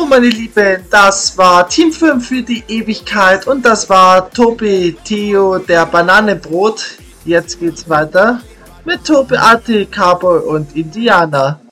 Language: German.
meine Lieben, das war Team 5 für die Ewigkeit und das war Tobi, Theo, der Bananenbrot. Jetzt geht's weiter mit Tobi, Ati, Cowboy und Indianer.